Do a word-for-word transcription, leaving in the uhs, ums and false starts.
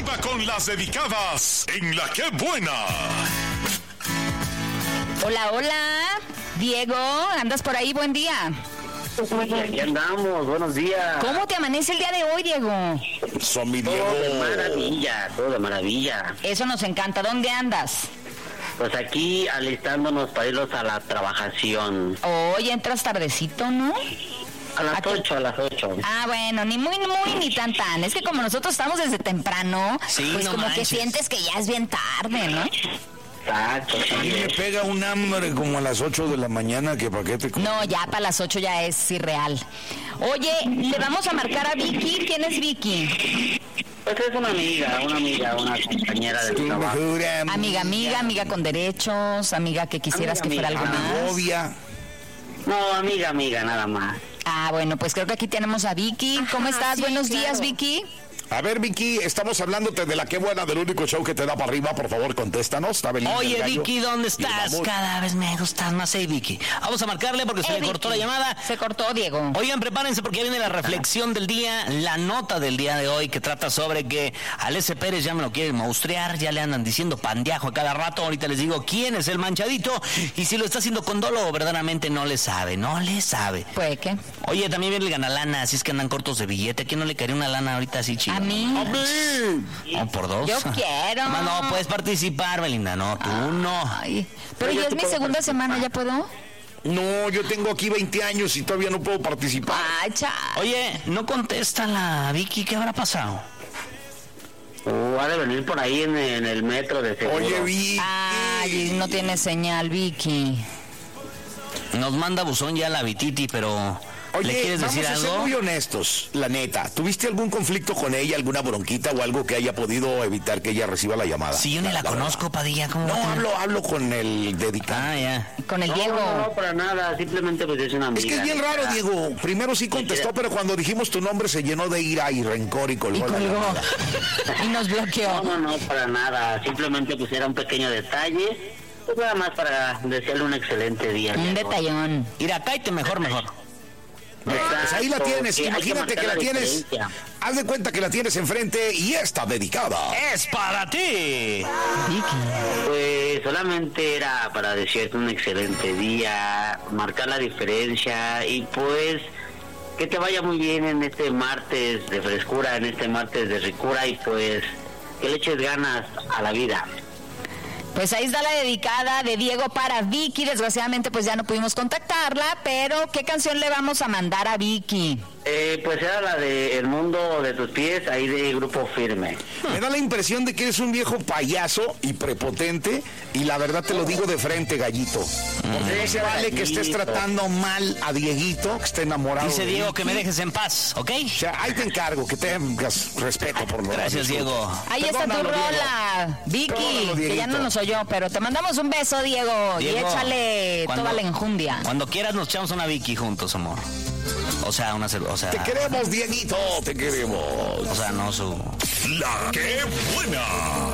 arriba con las dedicadas en La Que Buena. Hola, hola. Diego, ¿andas por ahí? Buen día. Aquí andamos, buenos días. ¿Cómo te amanece el día de hoy, Diego? Son mi Diego. Todo de maravilla, todo de maravilla. Eso nos encanta. ¿Dónde andas? Pues aquí alistándonos para irnos a la trabajación. Hoy entras tardecito, ¿no? A las ¿A qué? ocho, a las ocho. Ah, bueno, ni muy, muy, ni tan, tan. Es que como nosotros estamos desde temprano, Sí, pues no como manches. que sientes que ya es bien tarde, ¿no? Exacto, A mí me sí. pega un hambre como a las ocho de la mañana que pa' qué te... No, ya para las ocho ya es irreal. Oye, le vamos a marcar a Vicky. ¿Quién es Vicky? Pues es una amiga, una amiga, una compañera de Tu trabajo. mejor Amiga, amiga, amiga con derechos, amiga que quisieras Amiga, que fuera amiga, algo más. Novia. No, amiga, amiga, nada más. Ah, bueno, pues creo que aquí tenemos a Vicky. ¿Cómo estás? sí, Buenos claro. días, Vicky. A ver, Vicky, estamos hablándote de La Que Buena, del único show que te da para arriba. Por favor, contéstanos. Está Belinda Oye, el gallo. Vicky, ¿dónde Y estás? vamos. Cada vez me gustas más, eh, Vicky. Vamos a marcarle porque se Eh, me cortó la Vicky. llamada. Se cortó, Diego. Oigan, prepárense porque viene la reflexión del día, la nota del día de hoy que trata sobre que al S. Pérez ya me lo quieren mostrear, ya le andan diciendo pandeajo a cada rato. Ahorita les digo quién es el manchadito y si lo está haciendo con dolo o verdaderamente no le sabe, no le sabe. Pues, ¿qué? Oye, también viene el ganalana, así es que andan cortos de billete. ¿A quién no le caería una lana ahorita así chido? A mí. ¿O por dos? Yo quiero. No, no, puedes participar, Belinda, no, tú no. Ay, pero ya es mi segunda semana, ¿ya puedo? No, yo tengo aquí veinte años y todavía no puedo participar. Ay, cha. Oye, no contesta la Vicky, ¿qué habrá pasado? O ha de venir por ahí en, en el metro de seguro. Oye, vi. Ay, no tiene señal, Vicky. Nos manda buzón ya la Vititi, pero Oye, ¿le quieres vamos decir a ser algo? muy honestos, la neta. ¿Tuviste algún conflicto con ella, alguna bronquita o algo que haya podido evitar que ella reciba la llamada? Si yo ni la, conozco, Padilla, ¿cómo No, va a tener- hablo, hablo con el dedicado. Ah, ya. Con el No, Diego. no, no, para nada, simplemente pues es una amiga. Es que es bien raro, Diego. Primero sí contestó, pero cuando dijimos tu nombre se llenó de ira y rencor y colgó. Y la colgó. llamada. Y nos No, bloqueó. no, no, para nada, simplemente pues era un pequeño detalle, pues nada más para desearle un excelente día. Un Diego. detallón. Mira, cállate mejor, mejor. Pues ahí la Exacto, tienes, que hay imagínate que, marcar la tienes. diferencia. Haz de cuenta que la tienes enfrente y está dedicada. ¡Es para ti! Pues solamente era para desearte un excelente día, marcar la diferencia y pues que te vaya muy bien en este martes de frescura, en este martes de ricura y pues que le eches ganas a la vida. Pues ahí está la dedicada de Diego para Vicky. Desgraciadamente pues ya no pudimos contactarla, pero ¿qué canción le vamos a mandar a Vicky? Eh, pues era la de El Mundo de tus Pies, ahí de Grupo Firme. Me da la impresión de que eres un viejo payaso y prepotente y la verdad te lo digo de frente, gallito. Porque no se vale que estés tratando mal a Dieguito, que esté enamorado. Dice de Diego que me Vicky. dejes en paz, ¿ok? O sea, ahí te encargo, que tengas respeto por lo Gracias, Diego. Ahí está tu Perdónalo, Diego. rola, Vicky, Perdónalo, que ya Dieguito. no nos oyó, pero te mandamos un beso, Diego, Diego, y échale cuando- toda la enjundia. Cuando quieras nos echamos una Vicky juntos, amor. O sea, una cerveza, o sea... Te queremos, Dieguito, te queremos. O sea, no su... La Que Buena.